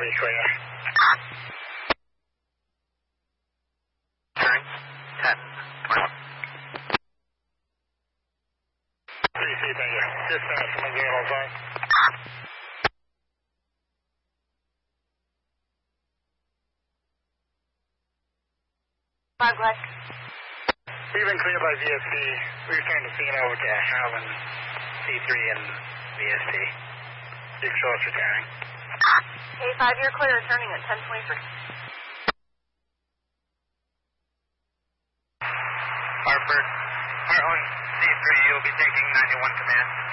clear. Turn 10, 20. 3C, thank you. Dispatch, I'm going to zone. Buglet. We've been cleared by VSP. We returned the scene over to Howland, C3, and VSP. You can show us returning. A5, you're clear, returning at 10:23. Hartford, Heartland, C3, you'll be taking 91 command.